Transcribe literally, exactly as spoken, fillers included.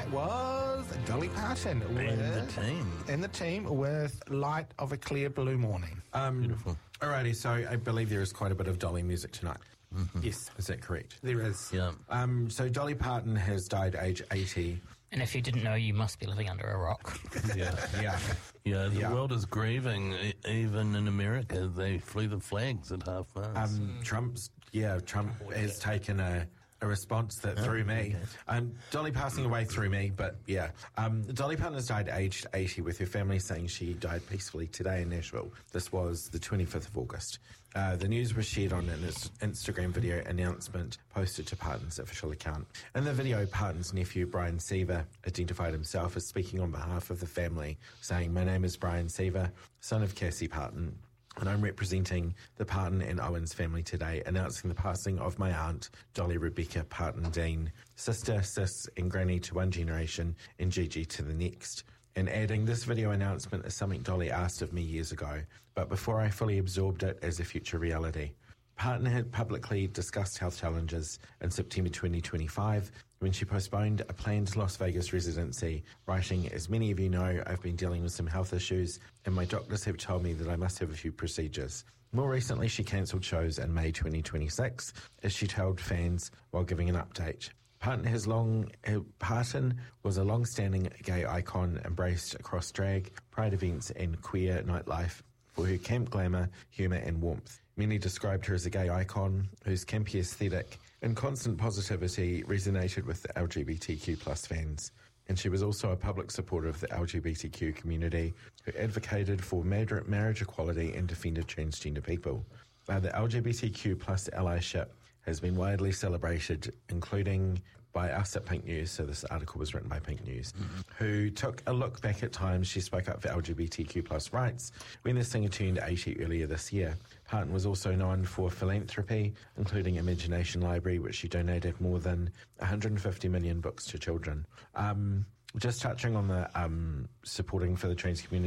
That was Dolly Parton. And with, the team. And the team with Light of a Clear Blue Morning. Um, Beautiful. Alrighty, so I believe there is quite a bit of Dolly music tonight. Mm-hmm. Yes, Is that correct? there is. Yeah. Um, so Dolly Parton has died age eighty. And if you didn't know, you must be living under a rock. Yeah. Yeah. Yeah, the Yeah. world is grieving. E- Even in America, they flew the flags at half mast. Um, Trump's, yeah, Trump has taken a, a response that threw me. Um, Dolly passing away threw me, but yeah. Um, Dolly Parton has died aged eighty, with her family saying she died peacefully today in Nashville. This was the twenty-fifth of August. Uh, the news was shared on an ins- Instagram video announcement posted to Parton's official account. In the video, Parton's nephew, Brian Seaver, identified himself as speaking on behalf of the family, saying, "My name is Brian Seaver, son of Cassie Parton, and I'm representing the Parton and Owens family today, announcing the passing of my aunt, Dolly Rebecca Parton Dean, sister, sis, and granny to one generation, and Gigi to the next." And adding, "This video announcement is something Dolly asked of me years ago, but before I fully absorbed it as a future reality." Parton had publicly discussed health challenges in September twenty twenty-five when she postponed a planned Las Vegas residency, writing, "As many of you know, I've been dealing with some health issues and my doctors have told me that I must have a few procedures." More recently, she cancelled shows in May twenty twenty-six, as she told fans while giving an update. Parton has long. Parton was a long-standing gay icon, embraced across drag, pride events, and queer nightlife for her camp glamour, humour, and warmth. Many described her as a gay icon whose campy aesthetic and constant positivity resonated with the L G B T Q plus fans. And she was also a public supporter of the L G B T Q community, who advocated for mar- marriage equality and defended transgender people. Uh, the L G B T Q plus allyship has been widely celebrated, including by us at Pink News, so this article was written by Pink News, mm-hmm. who took a look back at times she spoke up for L G B T Q plus rights when the singer turned eighty earlier this year. Parton was also known for philanthropy, including Imagination Library, which she donated more than one hundred fifty million books to children. Um, just touching on the um, supporting for the trans community,